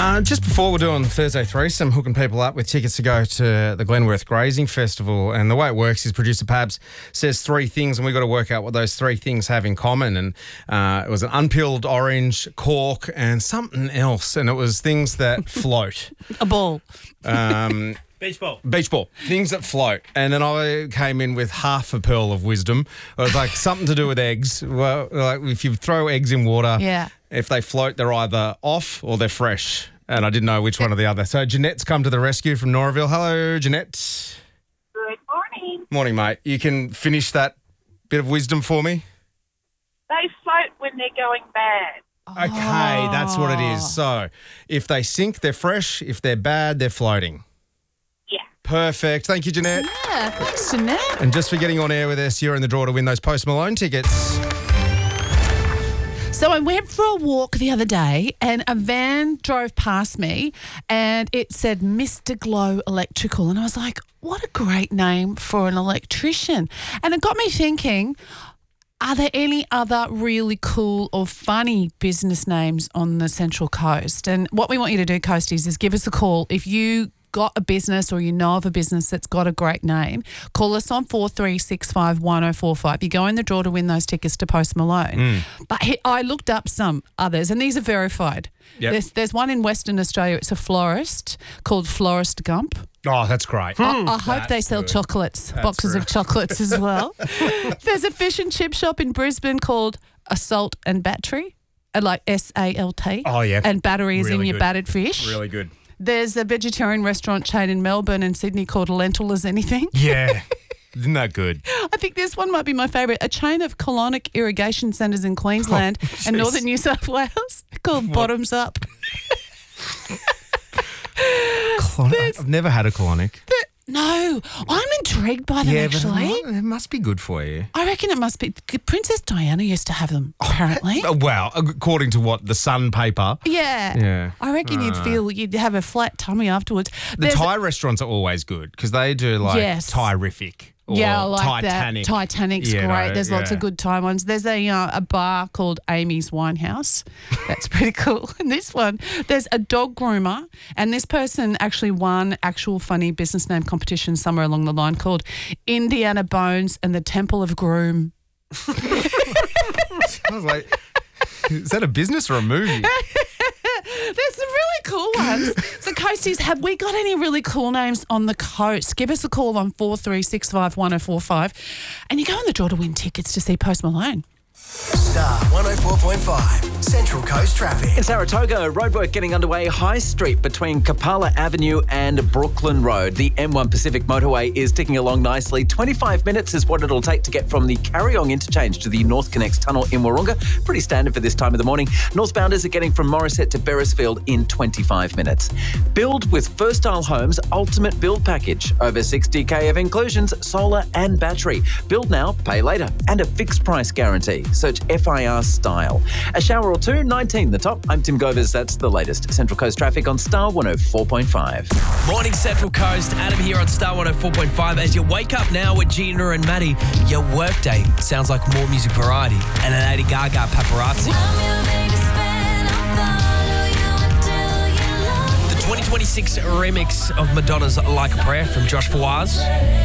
Just before we're doing Thursday threesome, hooking people up with tickets to go to the Glenworth Grazing Festival. And the way it works is producer Pabs says three things and we've got to work out what those three things have in common. And it was an unpeeled orange, cork and something else. And it was things that float. A ball. Beach ball. Beach ball. Things that float. And then I came in with half a pearl of wisdom. It was like something to do with eggs. Well, like if you throw eggs in water, if they float, they're either off or they're fresh. And I didn't know which one or the other. So Jeanette's come to the rescue from Noraville. Hello, Jeanette. Good morning. Morning, mate. You can finish that bit of wisdom for me? They float when they're going bad. Okay, that's what it is. So if they sink, they're fresh. If they're bad, they're floating. Yeah. Perfect. Thank you, Jeanette. Yeah, thanks, Jeanette. And just for getting on air with us, you're in the draw to win those Post Malone tickets. So I went for a walk the other day and a van drove past me and it said Mr. Glow Electrical. And I was like, what a great name for an electrician. And it got me thinking, are there any other really cool or funny business names on the Central Coast? And what we want you to do, Coasties, is give us a call. If you got a business or you know of a business that's got a great name, call us on 4365 1045. You go in the draw to win those tickets to Post Malone. But I looked up some others and these are verified. Yep. There's one in Western Australia. It's a florist called Florist Gump. Oh, that's great. I hope they sell chocolates, boxes of chocolates as well. There's a fish and chip shop in Brisbane called Assault and Battery, like SALT. Oh, yeah. And battery is in Really your good. battered fish. Really good. There's a vegetarian restaurant chain in Melbourne and Sydney called Lentil as Anything. Yeah. Isn't that good? I think this one might be my favourite. A chain of colonic irrigation centres in Queensland and northern New South Wales called Bottoms Up. I've never had a colonic. No, I'm intrigued by them actually. But it must be good for you. I reckon it must be. Princess Diana used to have them, apparently. Well, according to what the Sun paper. Yeah. I reckon you'd have a flat tummy afterwards. The Thai restaurants are always good because they do like Thai-rific. Or I like Titanic. that. Titanic's great. There's lots of good Thai ones. There's a bar called Amy's Winehouse. That's pretty cool. And this one, there's a dog groomer, and this person actually won actual funny business name competition somewhere along the line called Indiana Bones and the Temple of Groom. I was like, is that a business or a movie? There's some really cool ones. So, Coasties, have we got any really cool names on the coast? Give us a call on 4365 1045 and you go in the draw to win tickets to see Post Malone. Star 104.5 Central Coast Traffic. In Saratoga, roadwork getting underway High Street between Kapala Avenue and Brooklyn Road. The M1 Pacific motorway is ticking along nicely. 25 minutes is what it'll take to get from the Carryong interchange to the North Connects tunnel in Wahroonga. Pretty standard for this time of the morning. Northbounders are getting from Morisset to Beresfield in 25 minutes. Build with First Style Homes Ultimate Build Package. Over 60k of inclusions, solar and battery. Build now, pay later. And a fixed price guarantee. Search FIR Style. A shower or two, 19 the top. I'm Tim Govers. That's the latest Central Coast traffic on Star 104.5. Morning Central Coast. Adam here on Star 104.5. As you wake up now with Gina and Maddie, your workday sounds like more music variety and a Lady Gaga paparazzi. The 2026 remix of Madonna's Like a Prayer from Josh Fawaz.